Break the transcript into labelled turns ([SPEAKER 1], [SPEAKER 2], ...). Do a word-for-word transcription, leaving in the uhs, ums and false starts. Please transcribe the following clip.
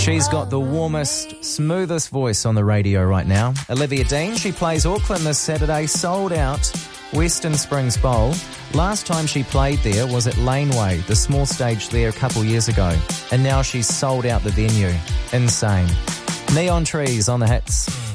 [SPEAKER 1] She's got the warmest, smoothest voice on the radio right now. Olivia Dean, she plays Auckland this Saturday, sold out Western Springs Bowl. Last time she played there was at Laneway, the small stage there a couple years ago. And now she's sold out the venue. Insane. Neon Trees on the hits.